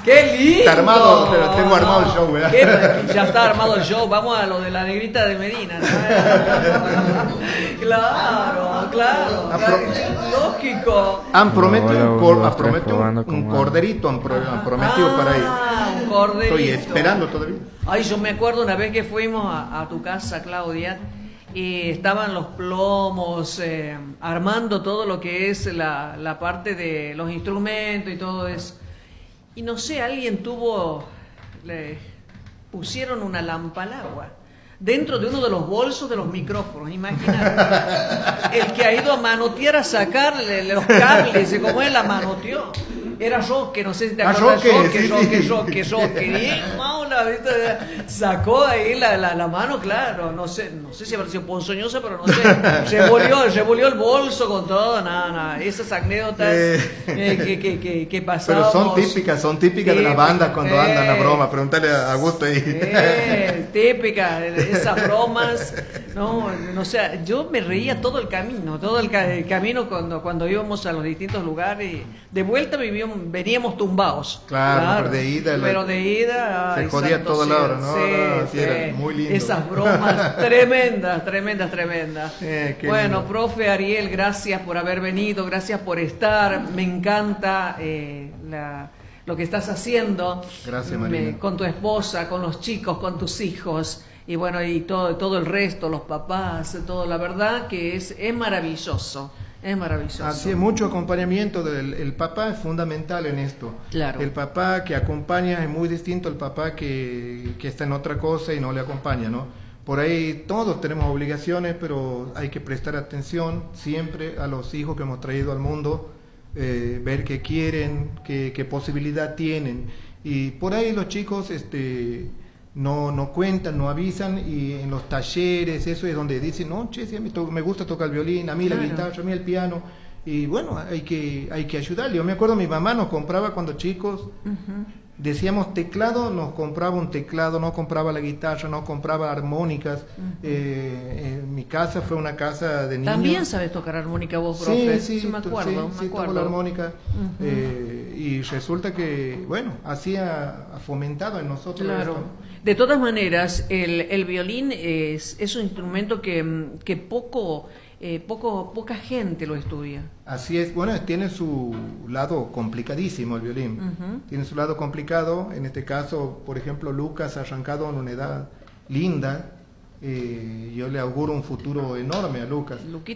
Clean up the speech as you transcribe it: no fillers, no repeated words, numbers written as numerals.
¡Qué lindo! Está armado, pero tengo armado el show, ¿verdad? Ya está armado el show. Vamos a lo de la negrita de Medina, ¿no? Claro, lógico. Han prometido un corderito, han prometido para ir. Un corderito. Estoy esperando todavía. Ay, yo me acuerdo una vez que fuimos a tu casa, Claudia, y estaban los plomos, armando todo lo que es la parte de los instrumentos y todo eso. Y no sé, alguien le pusieron una lampa al agua dentro de uno de los bolsos de los micrófonos, imagínate. El que ha ido a manotear a sacarle los cables, como él la manoteó. Era Roque, no sé si te acuerdas. Roque. Y Maula, ¿viste? Sacó ahí la mano, claro. No sé si habrá sido ponzoñosa, pero no sé. Revolvió el bolso con todo. Nada. Esas anécdotas que pasábamos. Pero son típicas de las bandas cuando andan a broma. Preguntale a Augusto ahí. Típica, esas bromas. No sé, yo me reía todo el camino cuando íbamos a los distintos lugares. Y de vuelta veníamos tumbados. Claro. Pero de ida. Se jodía toda la hora, ¿no? Sí, era muy lindo. Esas bromas tremendas. Bueno, lindo. profe Ariel, gracias por haber venido, gracias por estar. Me encanta lo que estás haciendo. Gracias, Marina. Con tu esposa, con los chicos, con tus hijos. Y bueno, y todo el resto, los papás, todo. La verdad que es maravilloso. Es maravilloso. Así es, mucho acompañamiento. El papá es fundamental en esto. Claro. El papá que acompaña es muy distinto al papá que está en otra cosa y no le acompaña, ¿no? Por ahí todos tenemos obligaciones, pero hay que prestar atención siempre a los hijos que hemos traído al mundo, ver qué quieren, qué posibilidad tienen. Y por ahí los chicos no cuentan, no avisan, y en los talleres, eso es donde dicen, no, che, sí, a mí me gusta tocar el violín, a mí la guitarra, a mí el piano, y bueno, hay que ayudarle. Yo me acuerdo, mi mamá nos compraba cuando chicos, decíamos teclado, nos compraba un teclado, no compraba la guitarra, no compraba armónicas. En mi casa fue una casa de niños. ¿También sabes tocar armónica vos, profe? Sí, me acuerdo. Sí, toco la armónica. Y resulta que, bueno, así ha fomentado en nosotros. Claro. Esto. De todas maneras, el violín es un instrumento que poca gente lo estudia. Así es, bueno, tiene su lado complicadísimo el violín. Tiene su lado complicado. En este caso, por ejemplo, Lucas ha arrancado en una edad linda. Yo le auguro un futuro enorme a Lucas.